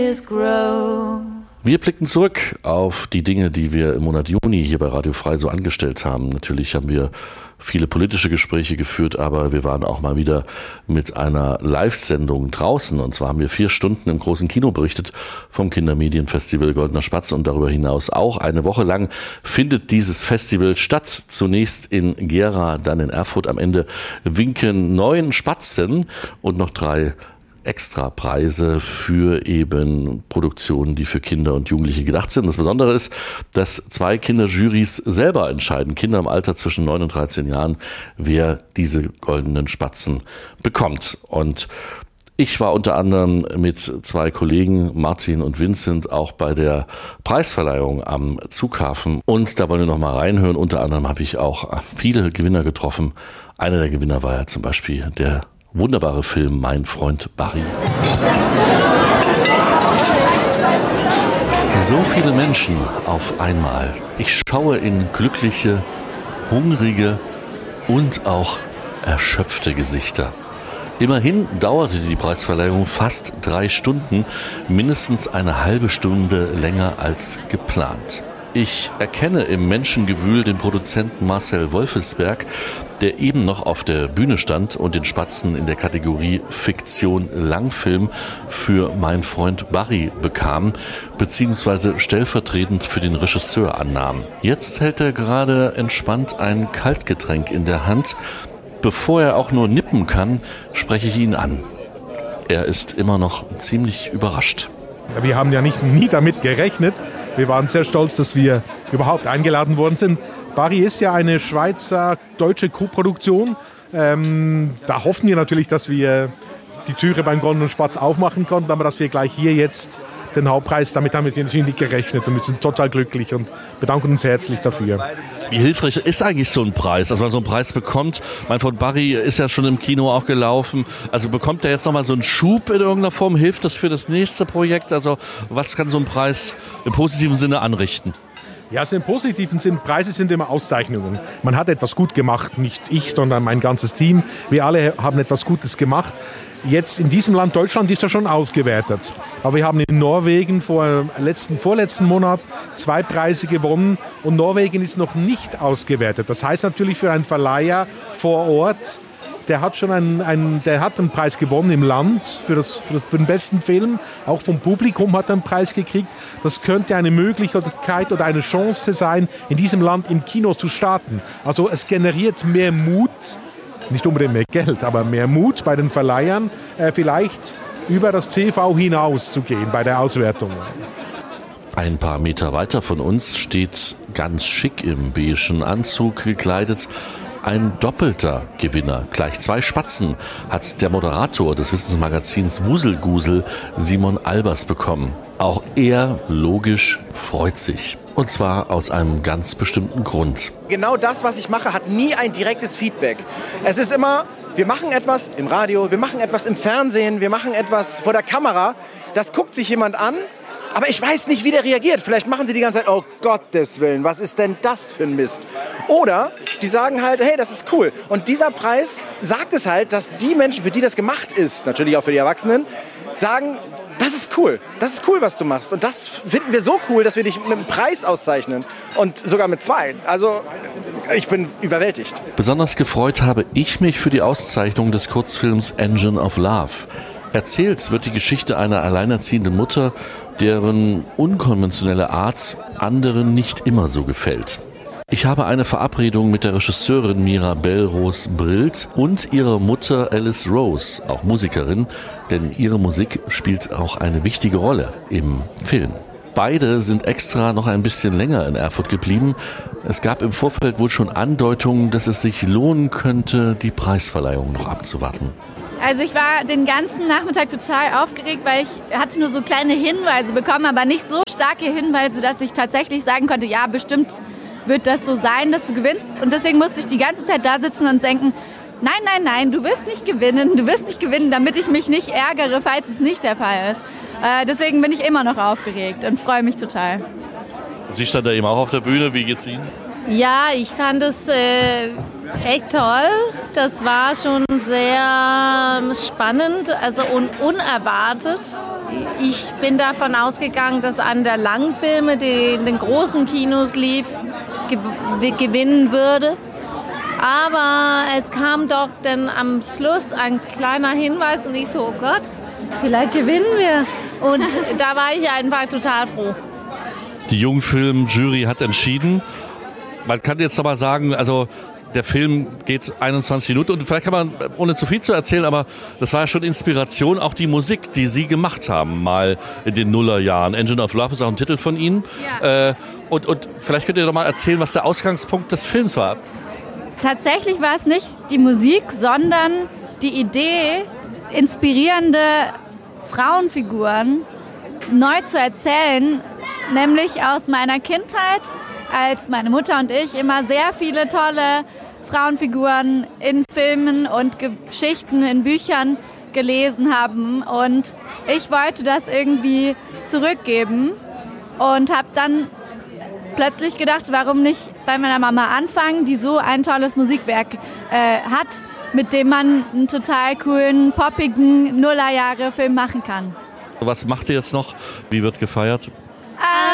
Wir blicken zurück auf die Dinge, die wir im Monat Juni hier bei Radio Frei so angestellt haben. Natürlich haben wir viele politische Gespräche geführt, aber wir waren auch mal wieder mit einer Live-Sendung draußen. Und zwar haben wir 4 Stunden im großen Kino berichtet vom Kindermedienfestival Goldener Spatz. Und darüber hinaus auch eine Woche lang findet dieses Festival statt. Zunächst in Gera, dann in Erfurt. Am Ende winken 9 Spatzen und noch 3 Extrapreise für eben Produktionen, die für Kinder und Jugendliche gedacht sind. Das Besondere ist, dass 2 Kinderjurys selber entscheiden, Kinder im Alter zwischen 9 und 13 Jahren, wer diese goldenen Spatzen bekommt. Und ich war unter anderem mit 2 Kollegen, Martin und Vincent, auch bei der Preisverleihung am Zughafen. Und da wollen wir noch mal reinhören. Unter anderem habe ich auch viele Gewinner getroffen. Einer der Gewinner war ja zum Beispiel der wunderbare Film Mein Freund Barry. So viele Menschen auf einmal. Ich schaue in glückliche, hungrige und auch erschöpfte Gesichter. Immerhin dauerte die Preisverleihung fast 3 Stunden, mindestens eine halbe Stunde länger als geplant. Ich erkenne im Menschengewühl den Produzenten Marcel Wolfelsberg, der eben noch auf der Bühne stand und den Spatzen in der Kategorie Fiktion Langfilm für Mein Freund Barry bekam, beziehungsweise stellvertretend für den Regisseur annahm. Jetzt hält er gerade entspannt ein Kaltgetränk in der Hand. Bevor er auch nur nippen kann, spreche ich ihn an. Er ist immer noch ziemlich überrascht. Wir haben ja nie damit gerechnet. Wir waren sehr stolz, dass wir überhaupt eingeladen worden sind. Barry ist ja eine Schweizer-deutsche Co-Produktion. Da hoffen wir natürlich, dass wir die Türe beim Goldenen Spatz aufmachen konnten, aber dass wir gleich hier jetzt den Hauptpreis, damit haben wir natürlich nicht gerechnet und wir sind total glücklich und bedanken uns herzlich dafür. Wie hilfreich ist eigentlich so ein Preis? Also wenn man so einen Preis bekommt, mein Freund Barry ist ja schon im Kino auch gelaufen, also bekommt er jetzt nochmal so einen Schub in irgendeiner Form? Hilft das für das nächste Projekt? Also was kann so ein Preis im positiven Sinne anrichten? Ja, also im positiven Sinn, Preise sind immer Auszeichnungen. Man hat etwas gut gemacht, nicht ich, sondern mein ganzes Team. Wir alle haben etwas Gutes gemacht. Jetzt in diesem Land, Deutschland, ist das schon ausgewertet. Aber wir haben in Norwegen vorletzten Monat 2 Preise gewonnen und Norwegen ist noch nicht ausgewertet. Das heißt natürlich für einen Verleiher vor Ort, der hat schon einen Preis gewonnen im Land für den besten Film. Auch vom Publikum hat er einen Preis gekriegt. Das könnte eine Möglichkeit oder eine Chance sein, in diesem Land im Kino zu starten. Also es generiert mehr Mut, nicht unbedingt mehr Geld, aber mehr Mut bei den Verleihern, vielleicht über das TV hinaus zu gehen bei der Auswertung. Ein paar Meter weiter von uns steht ganz schick im beigen Anzug gekleidet ein doppelter Gewinner. Gleich 2 Spatzen hat der Moderator des Wissensmagazins Wuselgusel, Simon Albers, bekommen. Auch er, logisch, freut sich. Und zwar aus einem ganz bestimmten Grund. Genau das, was ich mache, hat nie ein direktes Feedback. Es ist immer, wir machen etwas im Radio, wir machen etwas im Fernsehen, wir machen etwas vor der Kamera. Das guckt sich jemand an, aber ich weiß nicht, wie der reagiert. Vielleicht machen sie die ganze Zeit, oh Gottes Willen, was ist denn das für ein Mist? Oder die sagen halt, hey, das ist cool. Und dieser Preis sagt es halt, dass die Menschen, für die das gemacht ist, natürlich auch für die Erwachsenen, sagen, das ist cool, was du machst. Und das finden wir so cool, dass wir dich mit einem Preis auszeichnen. Und sogar mit 2. Also ich bin überwältigt. Besonders gefreut habe ich mich für die Auszeichnung des Kurzfilms Engine of Love. Erzählt wird die Geschichte einer alleinerziehenden Mutter, deren unkonventionelle Art anderen nicht immer so gefällt. Ich habe eine Verabredung mit der Regisseurin Mirabelle Rose-Brillt und ihrer Mutter Alice Rose, auch Musikerin, denn ihre Musik spielt auch eine wichtige Rolle im Film. Beide sind extra noch ein bisschen länger in Erfurt geblieben. Es gab im Vorfeld wohl schon Andeutungen, dass es sich lohnen könnte, die Preisverleihung noch abzuwarten. Also ich war den ganzen Nachmittag total aufgeregt, weil ich hatte nur so kleine Hinweise bekommen, aber nicht so starke Hinweise, dass ich tatsächlich sagen konnte, ja, bestimmt wird das so sein, dass du gewinnst. Und deswegen musste ich die ganze Zeit da sitzen und denken, nein, du wirst nicht gewinnen, damit ich mich nicht ärgere, falls es nicht der Fall ist. Deswegen bin ich immer noch aufgeregt und freue mich total. Sie stand da eben auch auf der Bühne, wie geht's Ihnen? Ja, ich fand es echt toll. Das war schon sehr spannend, also unerwartet. ich bin davon ausgegangen, dass an der Langfilme, die in den großen Kinos lief, gewinnen würde. Aber es kam doch dann am Schluss ein kleiner Hinweis und ich so, oh Gott, vielleicht gewinnen wir. Und da war ich einfach total froh. Die Jungfilm-Jury hat entschieden. Man kann jetzt aber sagen, also der Film geht 21 Minuten und vielleicht kann man, ohne zu viel zu erzählen, aber das war ja schon Inspiration, auch die Musik, die Sie gemacht haben, mal in den Nullerjahren. Engine of Love ist auch ein Titel von Ihnen. Ja. Und vielleicht könnt ihr doch mal erzählen, was der Ausgangspunkt des Films war. Tatsächlich war es nicht die Musik, sondern die Idee, inspirierende Frauenfiguren neu zu erzählen, nämlich aus meiner Kindheit, als meine Mutter und ich immer sehr viele tolle Frauenfiguren in Filmen und Geschichten in Büchern gelesen haben. Und ich wollte das irgendwie zurückgeben und habe dann plötzlich gedacht, warum nicht bei meiner Mama anfangen, die so ein tolles Musikwerk hat, mit dem man einen total coolen, poppigen Nullerjahre-Film machen kann. Was macht ihr jetzt noch? Wie wird gefeiert?